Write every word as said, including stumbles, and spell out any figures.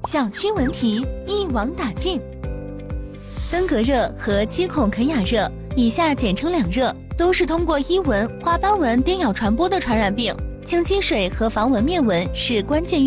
小区蚊啼一网打尽。登革热和肌孔肯雅热，以下简称两热，都是通过伊蚊、花斑蚊叮咬传播的传染病。清积水和防蚊灭蚊是关键